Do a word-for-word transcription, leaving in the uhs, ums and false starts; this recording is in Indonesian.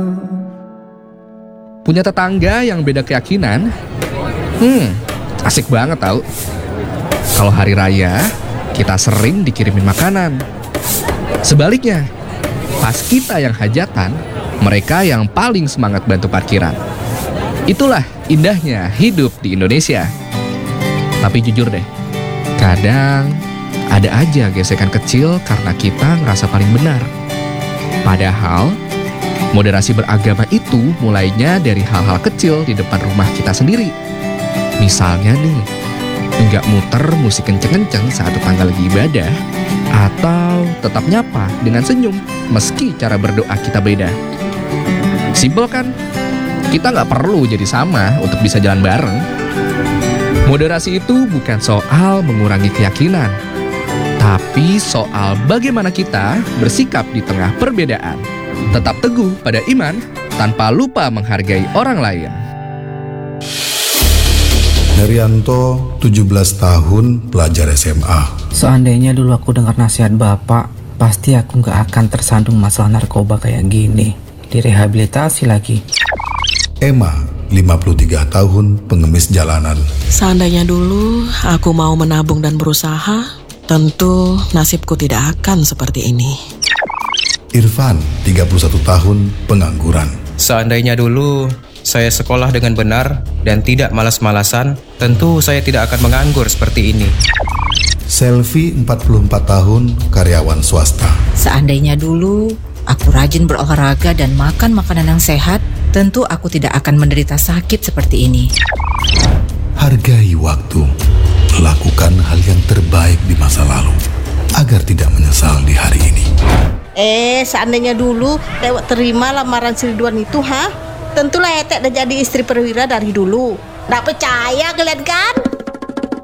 Punya tetangga yang beda keyakinan? Hmm, asik banget tau. Kalau hari raya, kita sering dikirimin makanan. Sebaliknya, pas kita yang hajatan, mereka yang paling semangat bantu parkiran. Itulah indahnya hidup di Indonesia. Tapi jujur deh, kadang ada aja gesekan kecil karena kita ngerasa paling benar. Padahal, moderasi beragama itu mulainya dari hal-hal kecil di depan rumah kita sendiri. Misalnya nih, nggak muter musik kenceng-kenceng saat tetangga lagi ibadah, atau tetap nyapa dengan senyum meski cara berdoa kita beda. Simpel kan? Kita nggak perlu jadi sama untuk bisa jalan bareng. Moderasi itu bukan soal mengurangi keyakinan, tapi soal bagaimana kita bersikap di tengah perbedaan. Tetap teguh pada iman tanpa lupa menghargai orang lain. Herianto, tujuh belas tahun, pelajar S M A. Seandainya dulu aku dengar nasihat bapak, pasti aku gak akan tersandung masalah narkoba kayak gini. Direhabilitasi lagi. Emma, lima puluh tiga tahun, pengemis jalanan. Seandainya dulu aku mau menabung dan berusaha, tentu nasibku tidak akan seperti ini. Irfan, tiga puluh satu tahun, pengangguran. Seandainya dulu saya sekolah dengan benar dan tidak malas-malasan, tentu saya tidak akan menganggur seperti ini. Selvi, empat puluh empat tahun, karyawan swasta. Seandainya dulu aku rajin berolahraga dan makan makanan yang sehat, tentu aku tidak akan menderita sakit seperti ini. Hargai waktu. Lakukan hal yang terbaik di masa lalu agar tidak menyesal di hari ini. Eh, seandainya dulu lewat terima lamaran si Ridwan itu, ha? Tentulah Etek udah jadi istri perwira dari dulu. Nggak percaya kalian kan?